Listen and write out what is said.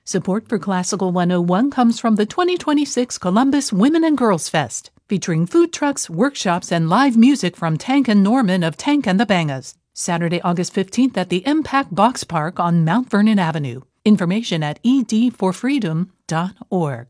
Support for Classical 101 comes from the 2026 Columbus Women and Girls Fest, featuring food trucks, workshops, and live music from Tank and Norman of Tank and the Bangas. Saturday, August 15th at the Impact Box Park on Mount Vernon Avenue. Information at edforfreedom.org.